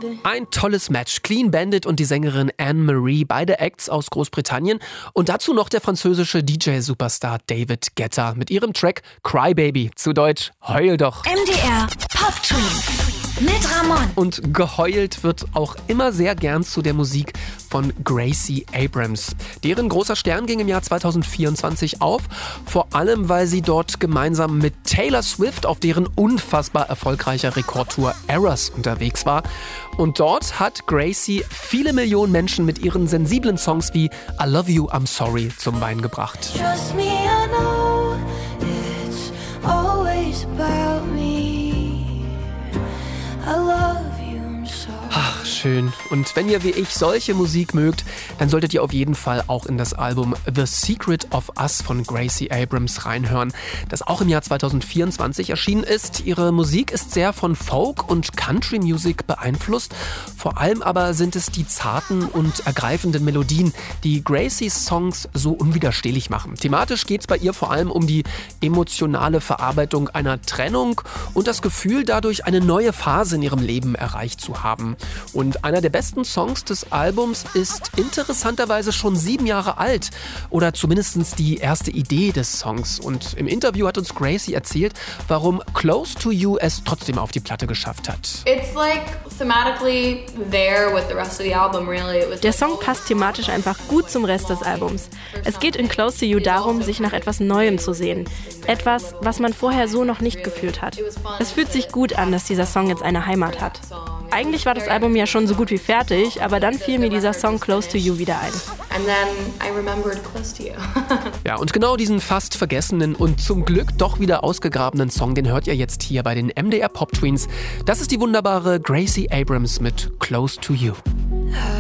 Ein tolles Match. Clean Bandit und die Sängerin Anne-Marie, beide Acts aus Großbritannien. Und dazu noch der französische DJ-Superstar David Guetta mit ihrem Track Cry Baby, zu Deutsch Heul doch. MDR Pop Twins mit Ramon. Und geheult wird auch immer sehr gern zu der Musik von Gracie Abrams. Deren großer Stern ging im Jahr 2024 auf, vor allem weil sie dort gemeinsam mit Taylor Swift auf deren unfassbar erfolgreicher Rekordtour Eras unterwegs war. Und dort hat Gracie viele Millionen Menschen mit ihren sensiblen Songs wie I Love You, I'm Sorry zum Weinen gebracht. Trust me, I know it's always about me. I love you, I'm sorry. Ach, schön. Und wenn ihr wie ich solche Musik mögt, dann solltet ihr auf jeden Fall auch in das Album The Secret of Us von Gracie Abrams reinhören, das auch im Jahr 2024 erschienen ist. Ihre Musik ist sehr von Folk und Country Music beeinflusst. Vor allem aber sind es die zarten und ergreifenden Melodien, die Gracies Songs so unwiderstehlich machen. Thematisch geht es bei ihr vor allem um die emotionale Verarbeitung einer Trennung und das Gefühl, dadurch eine neue Phase in ihrem Leben erreicht zu haben. Und einer der besten Songs des Albums ist interessanterweise schon 7 Jahre alt oder zumindest die erste Idee des Songs. Und im Interview hat uns Gracie erzählt, warum Close to You es trotzdem auf die Platte geschafft hat. It's like thematically there with the rest of the album, really. Der Song passt thematisch einfach gut zum Rest des Albums. Es geht in Close to You darum, sich nach etwas Neuem zu sehen. Etwas, was man vorher so noch nicht gefühlt hat. Es fühlt sich gut an, dass dieser Song jetzt eine Heimat hat. Eigentlich war das Album ja schon so gut wie fertig, aber dann fiel mir dieser Song Close to You wieder ein. And then I remembered Close to You. Ja, und genau diesen fast vergessenen und zum Glück doch wieder ausgegrabenen Song, den hört ihr jetzt hier bei den MDR Pop Twins. Das ist die wunderbare Gracie Abrams mit Close to You.